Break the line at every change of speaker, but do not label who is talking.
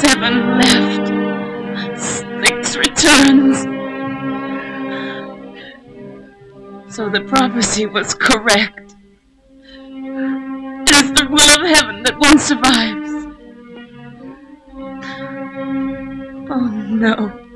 7 left. 6 returns. So the prophecy was correct. It is the will of heaven that one survives. Oh no.